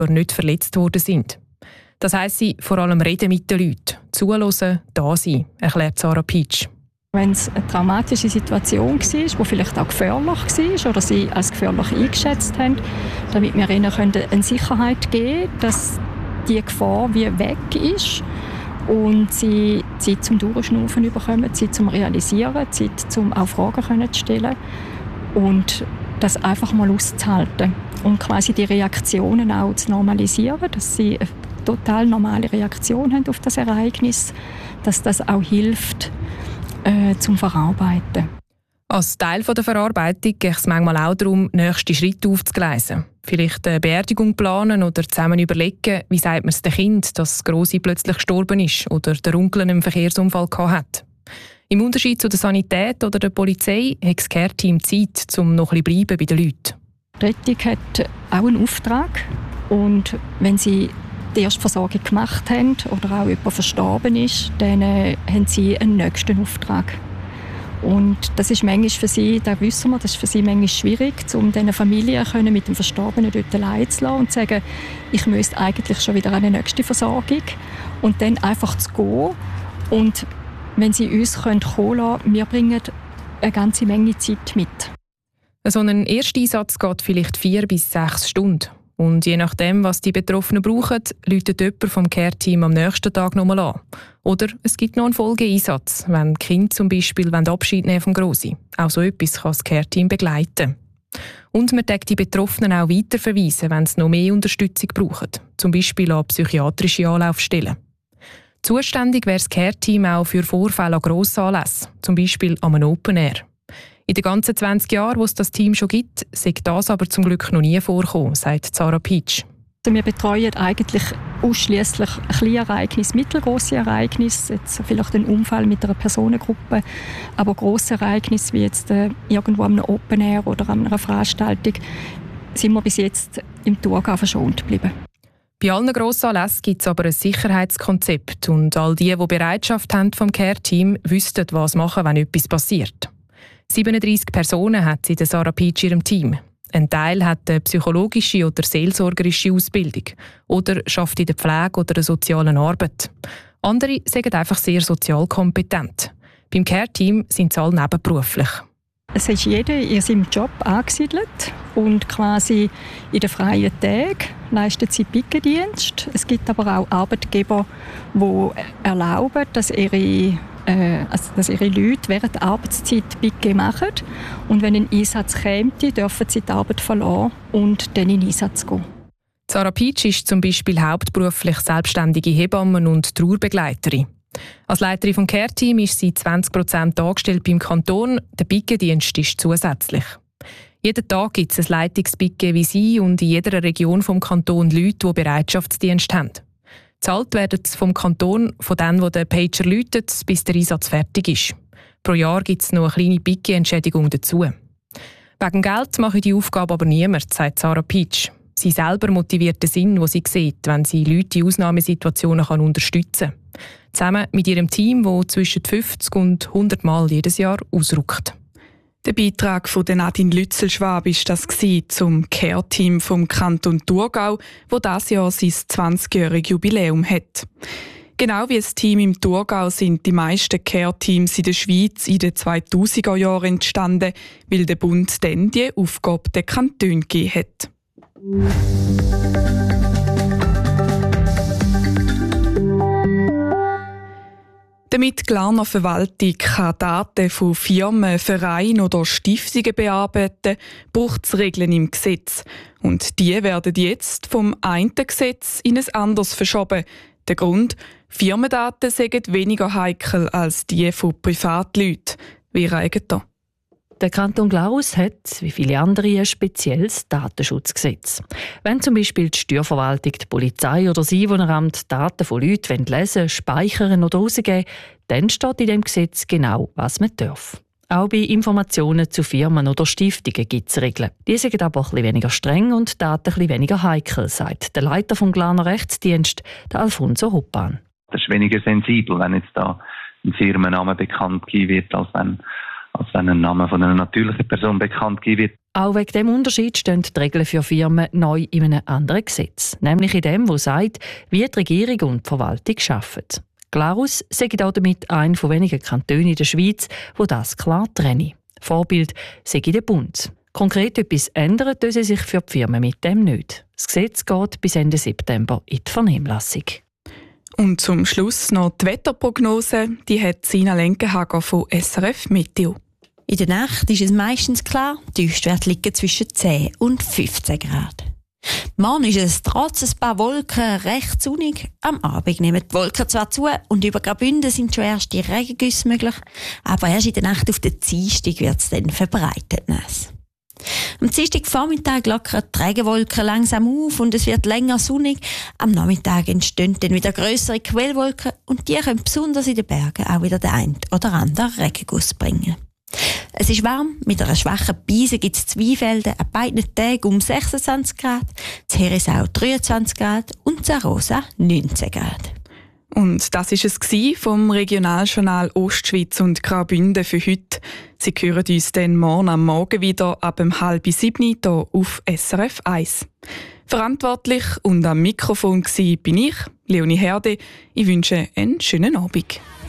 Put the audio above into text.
aber nicht verletzt worden sind. Das heisst, sie vor allem reden mit den Leuten, zuhören, da sein, erklärt Sarah Peach. Wenn es eine traumatische Situation war, die vielleicht auch gefährlich war oder sie als gefährlich eingeschätzt haben, damit wir ihnen eine Sicherheit geben können, dass die Gefahr wie weg ist und sie Zeit zum Durchschnaufen bekommen, Zeit zum Realisieren, Zeit zum auch Fragen zu stellen und das einfach mal auszuhalten und quasi die Reaktionen auch zu normalisieren, dass sie eine total normale Reaktion haben auf das Ereignis, dass das auch hilft zum Verarbeiten. Als Teil der Verarbeitung geht es manchmal auch darum, nächste Schritte aufzugleisen. Vielleicht eine Beerdigung planen oder zusammen überlegen, wie sagt man es dem Kind, dass das Grossi plötzlich gestorben ist oder der Onkel einen Verkehrsunfall hatte. Im Unterschied zu der Sanität oder der Polizei hat das Care-Team Zeit, um noch ein bisschen bleiben bei den Leuten. Die Rettung hat auch einen Auftrag und wenn sie die erste Versorgung gemacht haben oder auch jemand verstorben ist, dann haben sie einen nächsten Auftrag. Und das ist manchmal für sie, das wissen wir, das ist für sie manchmal schwierig, um diese Familie mit dem Verstorbenen dort allein zu lassen und zu sagen, ich müsste eigentlich schon wieder eine nächste Versorgung und dann einfach zu gehen. Und wenn sie uns kommen lassen, wir bringen eine ganze Menge Zeit mit. So ein Ersteinsatz geht vielleicht 4 bis 6 Stunden. Und je nachdem, was die Betroffenen brauchen, läutet jemand vom Care-Team am nächsten Tag nochmal an. Oder es gibt noch einen Folgeeinsatz, wenn die Kinder zum Beispiel Abschied nehmen vom Grossi. Auch so etwas kann das Care-Team begleiten. Und man darf die Betroffenen auch weiterverweisen, wenn sie noch mehr Unterstützung brauchen. Zum Beispiel an psychiatrische Anlaufstellen. Zuständig wäre das Care-Team auch für Vorfälle an Grossanlässen, zum Beispiel an einem Open Air. In den ganzen 20 Jahren, wo es das Team schon gibt, sei das aber zum Glück noch nie vorgekommen, sagt Sarah Peach. Wir betreuen eigentlich ausschliesslich kleine Ereignisse, mittelgroße Ereignisse, jetzt vielleicht ein Unfall mit einer Personengruppe, aber grosse Ereignisse wie jetzt irgendwo an einem Open Air oder an einer Veranstaltung sind wir bis jetzt im Thurgau verschont geblieben. Bei allen Grossanlässen gibt es aber ein Sicherheitskonzept und all die Bereitschaft haben vom Care-Team, wüssten, was machen, wenn etwas passiert. 37 Personen hat sie in Sarah Peach ihrem Team. Ein Teil hat eine psychologische oder seelsorgerische Ausbildung oder schafft in der Pflege oder der sozialen Arbeit. Andere sind einfach sehr sozial kompetent. Beim Care-Team sind sie alle nebenberuflich. Es ist jeder in seinem Job angesiedelt und quasi in den freien Tagen leistet sie Pickendienst. Es gibt aber auch Arbeitgeber, die erlauben, dass ihre Leute während der Arbeitszeit Picken machen. Und wenn ein Einsatz käme, dürfen sie die Arbeit verlassen und dann in den Einsatz gehen. Sarah Peach ist zum Beispiel hauptberuflich selbstständige Hebamme und Trauerbegleiterin. Als Leiterin des Care-Team ist sie 20% angestellt beim Kanton, der Pickendienst ist zusätzlich. Jeden Tag gibt es ein Leitungspicken wie sie und in jeder Region vom Kanton Leute, die Bereitschaftsdienst haben. Bezahlt werden sie vom Kanton von denen, die den Pager läutet, bis der Einsatz fertig ist. Pro Jahr gibt es noch eine kleine Picke-Entschädigung dazu. Wegen Geld mache die Aufgabe aber niemand, sagt Sarah Peach. Sie selber motiviert den Sinn, den sie sieht, wenn sie Leute in Ausnahmesituationen unterstützen kann. Zusammen mit ihrem Team, das zwischen 50 und 100 Mal jedes Jahr ausrückt. Der Beitrag von Nadine Lützel-Schwab war das zum Care-Team vom Kanton Thurgau, wo dieses Jahr sein 20-jähriges Jubiläum hat. Genau wie das Team im Thurgau sind die meisten Care-Teams in der Schweiz in den 2000er Jahren entstanden, weil der Bund dann die Aufgabe den Kantonen gegeben hat. Damit die Glarner Verwaltung Daten von Firmen, Vereinen oder Stiftungen bearbeiten, braucht es Regeln im Gesetz. Und die werden jetzt vom einen Gesetz in ein anderes verschoben. Der Grund: Firmendaten sind weniger heikel als die von Privatleuten. Wie reicht das? Der Kanton Glarus hat, wie viele andere, ein spezielles Datenschutzgesetz. Wenn zum Beispiel die Steuerverwaltung, die Polizei oder das Einwohneramt Daten von Leuten lesen, speichern oder rausgeben, dann steht in dem Gesetz genau, was man darf. Auch bei Informationen zu Firmen oder Stiftungen gibt es Regeln. Die sind aber etwas weniger streng und Daten etwas weniger heikel, sagt der Leiter vom Glarner Rechtsdienst, der Alfonso Hoppan. Das ist weniger sensibel, wenn jetzt da ein Firmenname bekannt gegeben wird, als als wenn ein Name von einer natürlichen Person bekannt gegeben wird. Auch wegen diesem Unterschied stehen die Regeln für Firmen neu in einem anderen Gesetz, nämlich in dem, das sagt, wie die Regierung und die Verwaltung arbeiten. Glarus sei auch damit einer von wenigen Kantonen in der Schweiz, wo das klar trenne. Vorbild sei der Bund. Konkret etwas ändern tun sich für die Firmen mit dem nicht. Das Gesetz geht bis Ende September in die Vernehmlassung. Und zum Schluss noch die Wetterprognose. Die hat Sina Lenkenhager von SRF Meteo. In der Nacht ist es meistens klar, die Tiefstwerte liegen zwischen 10 und 15 Grad. Morgen ist es trotz ein paar Wolken recht sonnig. Am Abend nehmen die Wolken zwar zu und über Graubünden sind schon erste Regengüsse möglich, aber erst in der Nacht auf den Dienstag wird es dann verbreitet nass. Am Dienstagvormittag lockern die Regenwolken langsam auf und es wird länger sonnig. Am Nachmittag entstehen dann wieder grössere Quellwolken und die können besonders in den Bergen auch wieder den einen oder anderen Regenguss bringen. Es ist warm, mit einer schwachen Brise gibt es Zweifelden an beiden Tagen um 26 Grad, in Herisau 23 Grad und in Arosa 19 Grad. Und das war es vom Regionaljournal Ostschweiz und Graubünden für heute. Sie hören uns dann morgen am Morgen wieder ab 6:30 hier auf SRF 1. Verantwortlich und am Mikrofon bin ich, Leonie Herde. Ich wünsche einen schönen Abend.